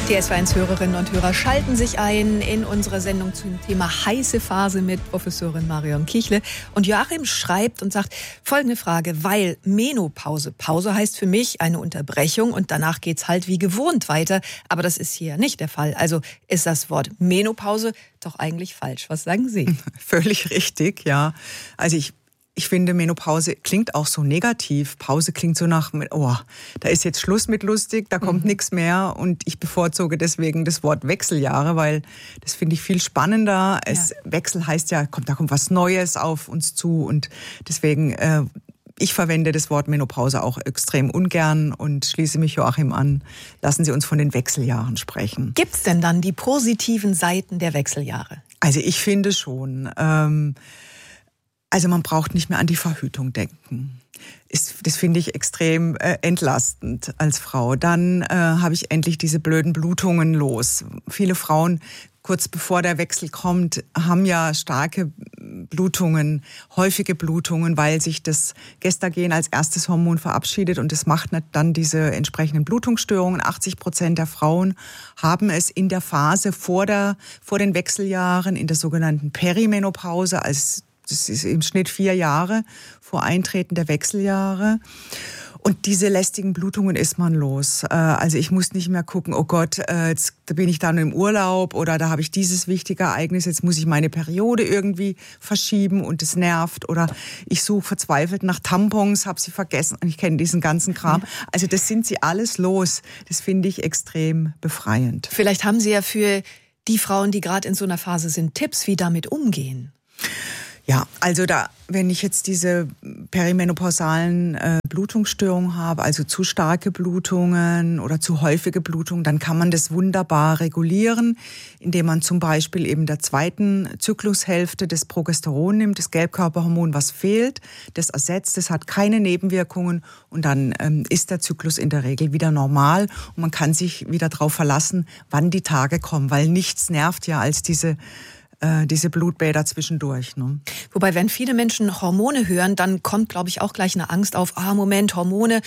Die SWR1-Hörerinnen und Hörer schalten sich ein in unsere Sendung zum Thema heiße Phase mit Professorin Marion Kichle. Und Joachim schreibt und sagt folgende Frage, weil Menopause, Pause heißt für mich eine Unterbrechung und danach geht's halt wie gewohnt weiter. Aber das ist hier nicht der Fall. Also ist das Wort Menopause doch eigentlich falsch. Was sagen Sie? Völlig richtig, ja. Also ich finde, Menopause klingt auch so negativ. Pause klingt so nach, oh, da ist jetzt Schluss mit lustig, da kommt nichts mehr. Und ich bevorzuge deswegen das Wort Wechseljahre, weil das finde ich viel spannender. Wechsel heißt ja, da kommt was Neues auf uns zu. Und deswegen, ich verwende das Wort Menopause auch extrem ungern und schließe mich Joachim an. Lassen Sie uns von den Wechseljahren sprechen. Gibt's denn dann die positiven Seiten der Wechseljahre? Also ich finde schon. Also man braucht nicht mehr an die Verhütung denken. Das finde ich extrem entlastend als Frau. Dann habe ich endlich diese blöden Blutungen los. Viele Frauen, kurz bevor der Wechsel kommt, haben ja starke Blutungen, häufige Blutungen, weil sich das Gestagen als erstes Hormon verabschiedet und das macht dann diese entsprechenden Blutungsstörungen. 80% der Frauen haben es in der Phase vor den Wechseljahren, in der sogenannten Perimenopause, das ist im Schnitt 4 Jahre vor Eintreten der Wechseljahre. Und diese lästigen Blutungen ist man los. Also ich muss nicht mehr gucken, oh Gott, jetzt bin ich da nur im Urlaub oder da habe ich dieses wichtige Ereignis, jetzt muss ich meine Periode irgendwie verschieben und es nervt. Oder ich suche verzweifelt nach Tampons, habe sie vergessen und ich kenne diesen ganzen Kram. Also das sind sie alles los. Das finde ich extrem befreiend. Vielleicht haben Sie ja für die Frauen, die gerade in so einer Phase sind, Tipps, wie damit umgehen. Ja, also wenn ich jetzt diese perimenopausalen Blutungsstörungen habe, also zu starke Blutungen oder zu häufige Blutungen, dann kann man das wunderbar regulieren, indem man zum Beispiel eben der zweiten Zyklushälfte das Progesteron nimmt, das Gelbkörperhormon, was fehlt, das ersetzt, das hat keine Nebenwirkungen und dann ist der Zyklus in der Regel wieder normal und man kann sich wieder darauf verlassen, wann die Tage kommen, weil nichts nervt ja als diese Blutbäder zwischendurch. Ne? Wobei, wenn viele Menschen Hormone hören, dann kommt, glaube ich, auch gleich eine Angst auf, Moment, Hormone,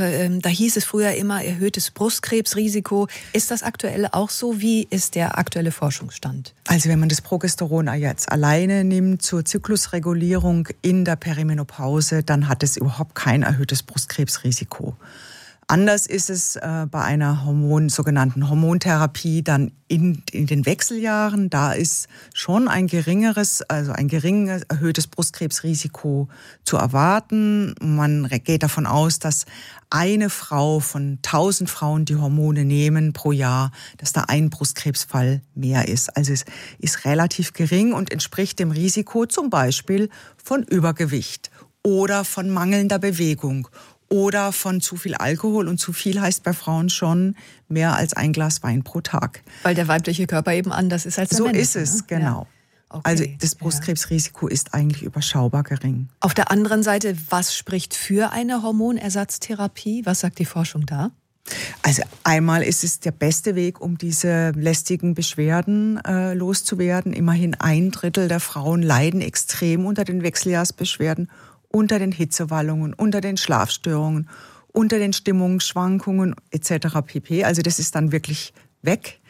da hieß es früher immer erhöhtes Brustkrebsrisiko. Ist das aktuell auch so? Wie ist der aktuelle Forschungsstand? Also wenn man das Progesteron jetzt alleine nimmt zur Zyklusregulierung in der Perimenopause, dann hat es überhaupt kein erhöhtes Brustkrebsrisiko. Anders ist es bei einer sogenannten Hormontherapie dann in den Wechseljahren. Da ist schon ein geringes erhöhtes Brustkrebsrisiko zu erwarten. Man geht davon aus, dass eine Frau von 1000 Frauen, die Hormone nehmen pro Jahr, dass da ein Brustkrebsfall mehr ist. Also es ist relativ gering und entspricht dem Risiko zum Beispiel von Übergewicht oder von mangelnder Bewegung. Oder von zu viel Alkohol. Und zu viel heißt bei Frauen schon mehr als ein Glas Wein pro Tag. Weil der weibliche Körper eben anders ist als der männliche. So ist es, genau. Ja. Okay. Also das Brustkrebsrisiko ist eigentlich überschaubar gering. Auf der anderen Seite, was spricht für eine Hormonersatztherapie? Was sagt die Forschung da? Also einmal ist es der beste Weg, um diese lästigen Beschwerden loszuwerden. Immerhin 1/3 der Frauen leiden extrem unter den Wechseljahrsbeschwerden, unter den Hitzewallungen, unter den Schlafstörungen, unter den Stimmungsschwankungen etc. pp. Also das ist dann wirklich weg.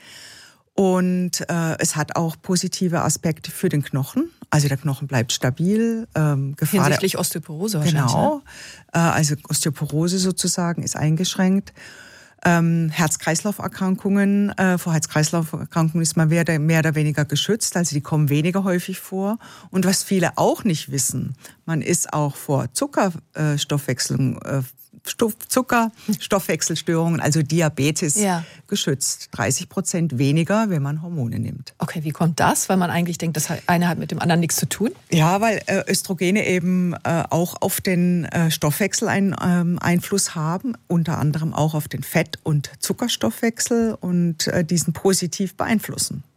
Und es hat auch positive Aspekte für den Knochen. Also der Knochen bleibt stabil. Hinsichtlich Osteoporose wahrscheinlich. Genau, also Osteoporose sozusagen ist eingeschränkt. Herz-Kreislauf-Erkrankungen. Vor Herz-Kreislauf-Erkrankungen ist man mehr oder weniger geschützt, also die kommen weniger häufig vor. Und was viele auch nicht wissen, man ist auch vor Zuckerstoffwechselstörungen, also Diabetes, geschützt. 30% weniger, wenn man Hormone nimmt. Okay, wie kommt das? Weil man eigentlich denkt, das eine hat mit dem anderen nichts zu tun? Ja, weil Östrogene eben auch auf den Stoffwechsel einen Einfluss haben, unter anderem auch auf den Fett- und Zuckerstoffwechsel und diesen positiv beeinflussen.